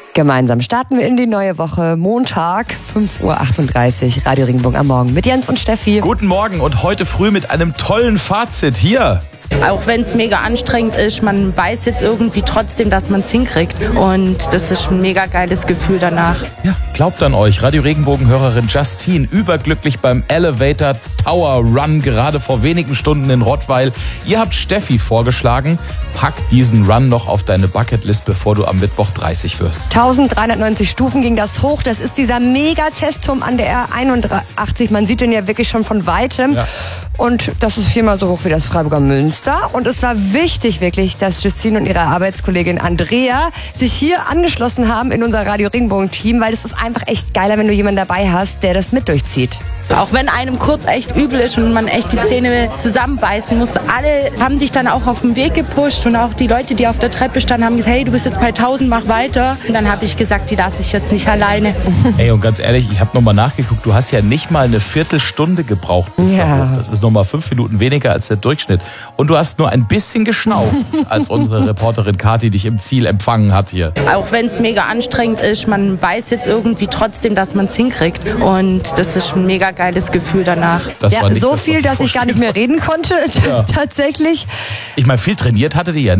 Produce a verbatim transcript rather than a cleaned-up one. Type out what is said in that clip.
Gemeinsam starten wir in die neue Woche. Montag, fünf Uhr achtunddreißig, Radio Regenbogen am Morgen mit Jens und Steffi. Guten Morgen und heute früh mit einem tollen Fazit hier. Auch wenn es mega anstrengend ist, man weiß jetzt irgendwie trotzdem, dass man es hinkriegt. Und das ist ein mega geiles Gefühl danach. Ja, glaubt an euch. Radio Regenbogen-Hörerin Justine, überglücklich beim Elevator Tower Run, gerade vor wenigen Stunden in Rottweil. Ihr habt Steffi vorgeschlagen, pack diesen Run noch auf deine Bucketlist, bevor du am Mittwoch dreißig wirst. eintausenddreihundertneunzig Stufen ging das hoch. Das ist dieser Mega-Testturm an der R einundachtzig. Man sieht den ja wirklich schon von Weitem. Ja. Und das ist viermal so hoch wie das Freiburger Münster. Und es war wichtig wirklich, dass Justine und ihre Arbeitskollegin Andrea sich hier angeschlossen haben in unser Radio Regenbogen-Team, weil es ist einfach echt geiler, wenn du jemanden dabei hast, der das mit durchzieht. Auch wenn einem kurz echt übel ist und man echt die Zähne zusammenbeißen muss, alle haben dich dann auch auf den Weg gepusht und auch die Leute, die auf der Treppe standen, haben gesagt, hey, du bist jetzt bei tausend, mach weiter. Und dann habe ich gesagt, die lasse ich jetzt nicht alleine. Ey, und ganz ehrlich, ich habe nochmal nachgeguckt, du hast ja nicht mal eine Viertelstunde gebraucht bis ja. da hoch. Das ist nochmal fünf Minuten weniger als der Durchschnitt. Und du hast nur ein bisschen geschnauft, als unsere Reporterin Kathi dich im Ziel empfangen hat hier. Auch wenn es mega anstrengend ist, man weiß jetzt irgendwie trotzdem, dass man es hinkriegt. Und das ist ein mega geiles Gefühl danach. Das ja, war nicht so das, viel, ich dass ich gar nicht mehr reden konnte, ja. tatsächlich. Ich meine, viel trainiert hatte die ja